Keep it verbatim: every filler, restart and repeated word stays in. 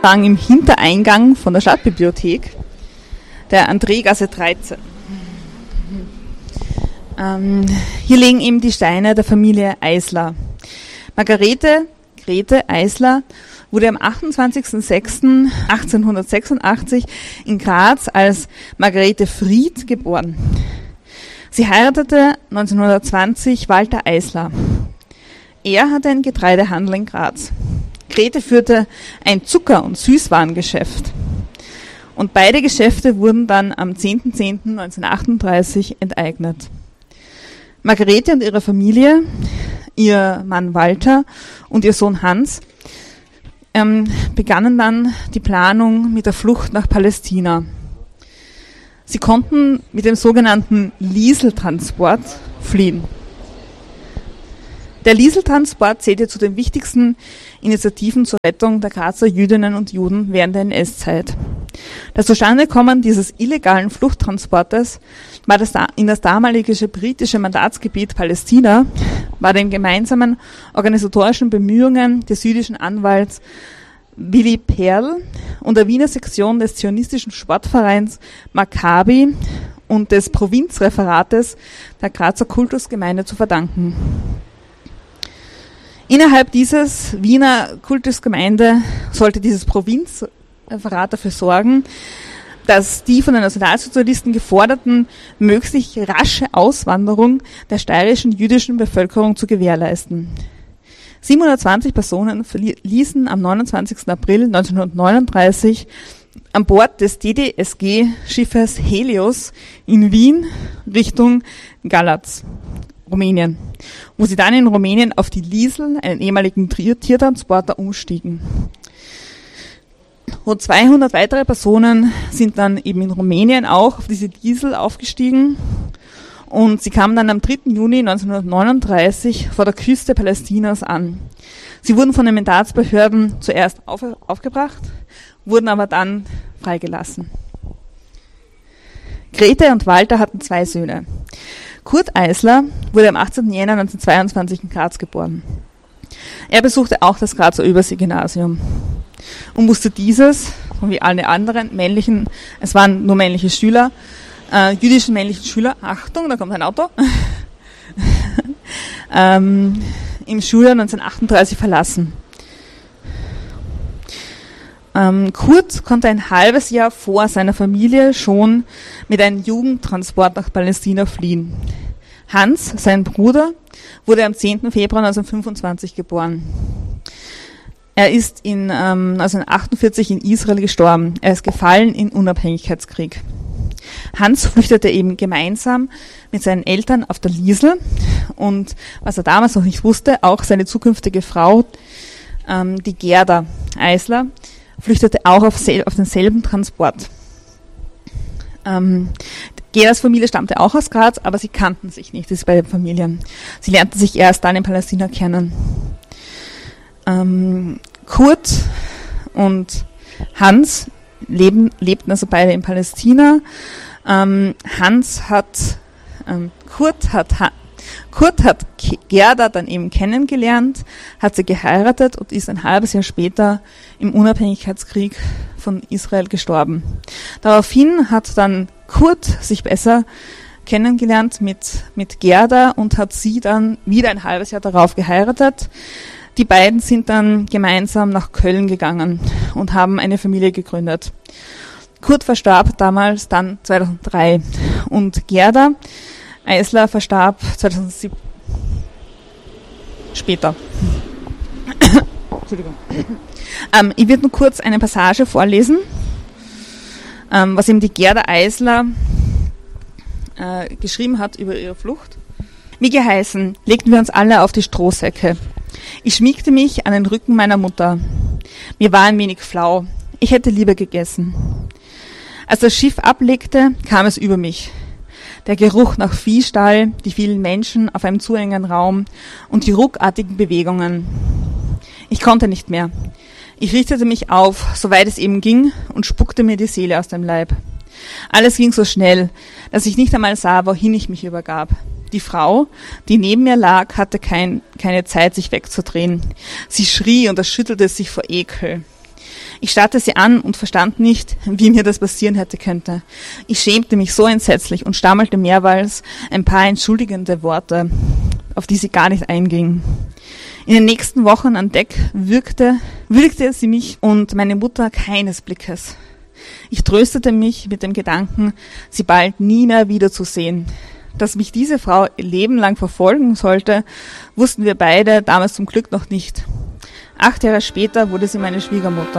Rang im Hintereingang von der Stadtbibliothek, der Andregasse dreizehn. Ähm, hier liegen eben die Steine der Familie Eisler. Margarete Grete Eisler wurde am achtundzwanzigsten sechsten achtzehnhundertsechsundachtzig in Graz als Margarete Fried geboren. Sie heiratete neunzehnhundertzwanzig Walter Eisler. Er hatte einen Getreidehandel in Graz. Grete führte ein Zucker- und Süßwarengeschäft. Und beide Geschäfte wurden dann am zehnten zehnten neunzehnhundertachtunddreißig enteignet. Margarete und ihre Familie, ihr Mann Walter und ihr Sohn Hans, ähm, begannen dann die Planung mit der Flucht nach Palästina. Sie konnten mit dem sogenannten Lieseltransport fliehen. Der Lieseltransport zählte zu den wichtigsten Initiativen zur Rettung der Grazer Jüdinnen und Juden während der N S-Zeit. Das Zustandekommen dieses illegalen Fluchttransportes war das da, in das damalige britische Mandatsgebiet Palästina, war den gemeinsamen organisatorischen Bemühungen des jüdischen Anwalts Willy Perl und der Wiener Sektion des zionistischen Sportvereins Maccabi und des Provinzreferates der Grazer Kultusgemeinde zu verdanken. Innerhalb dieses Wiener Kultusgemeinde sollte dieses Provinzreferat dafür sorgen, dass die von den Nationalsozialisten geforderten möglichst rasche Auswanderung der steirischen jüdischen Bevölkerung zu gewährleisten. siebenhundertzwanzig Personen verließen am neunundzwanzigsten April neunzehnhundertneununddreißig an Bord des D D S G-Schiffes Helios in Wien Richtung Galatz, Rumänien, wo sie dann in Rumänien auf die Liesel, einen ehemaligen Tiertransporter, umstiegen. Rund zweihundert weitere Personen sind dann eben in Rumänien auch auf diese Liesel aufgestiegen und sie kamen dann am dritten Juni neunzehnhundertneununddreißig vor der Küste Palästinas an. Sie wurden von den Mandatsbehörden zuerst auf, aufgebracht, wurden aber dann freigelassen. Grete und Walter hatten zwei Söhne. Kurt Eisler wurde am achtzehnten Jänner neunzehnhundertzweiundzwanzig in Graz geboren. Er besuchte auch das Grazer Überseegymnasium und musste dieses, wie alle anderen männlichen, es waren nur männliche Schüler, äh, jüdischen männlichen Schüler, Achtung, da kommt ein Auto, ähm, im Schuljahr neunzehnhundertachtunddreißig verlassen. Ähm, Kurt konnte ein halbes Jahr vor seiner Familie schon mit einem Jugendtransport nach Palästina fliehen. Hans, sein Bruder, wurde am zehnten Februar neunzehnhundertfünfundzwanzig geboren. Er ist in ähm, neunzehnhundertachtundvierzig in Israel gestorben. Er ist gefallen im Unabhängigkeitskrieg. Hans flüchtete eben gemeinsam mit seinen Eltern auf der Liesel und, was er damals noch nicht wusste, auch seine zukünftige Frau, ähm, die Gerda Eisler, flüchtete auch auf, sel- auf denselben Transport. Ähm, Gerdas Familie stammte auch aus Graz, aber sie kannten sich nicht, diese beiden Familien. Sie lernten sich erst dann in Palästina kennen. Ähm, Kurt und Hans leben, lebten also beide in Palästina. Ähm, Hans hat, ähm, Kurt hat, ha- Kurt hat Gerda dann eben kennengelernt, hat sie geheiratet und ist ein halbes Jahr später im Unabhängigkeitskrieg von Israel gestorben. Daraufhin hat dann Kurt sich besser kennengelernt mit, mit Gerda und hat sie dann wieder ein halbes Jahr darauf geheiratet. Die beiden sind dann gemeinsam nach Köln gegangen und haben eine Familie gegründet. Kurt verstarb damals dann zweitausenddrei und Gerda Eisler verstarb zweitausendsieben später. Entschuldigung. Ähm, ich werde nur kurz eine Passage vorlesen, ähm, was eben die Gerda Eisler äh, geschrieben hat über ihre Flucht. Wie geheißen, legten wir uns alle auf die Strohsäcke. Ich schmiegte mich an den Rücken meiner Mutter. Mir war ein wenig flau. Ich hätte lieber gegessen. Als das Schiff ablegte, kam es über mich. Der Geruch nach Viehstall, die vielen Menschen auf einem zu engen Raum und die ruckartigen Bewegungen. Ich konnte nicht mehr. Ich richtete mich auf, soweit es eben ging, und spuckte mir die Seele aus dem Leib. Alles ging so schnell, dass ich nicht einmal sah, wohin ich mich übergab. Die Frau, die neben mir lag, hatte kein, keine Zeit, sich wegzudrehen. Sie schrie und erschüttelte sich vor Ekel. Ich starrte sie an und verstand nicht, wie mir das passieren hätte könnte. Ich schämte mich so entsetzlich und stammelte mehrmals ein paar entschuldigende Worte, auf die sie gar nicht einging. In den nächsten Wochen an Deck wirkte, würdigte sie mich und meine Mutter keines Blickes. Ich tröstete mich mit dem Gedanken, sie bald nie mehr wiederzusehen. Dass mich diese Frau ihr Leben lang verfolgen sollte, wussten wir beide damals zum Glück noch nicht. Acht Jahre später wurde sie meine Schwiegermutter.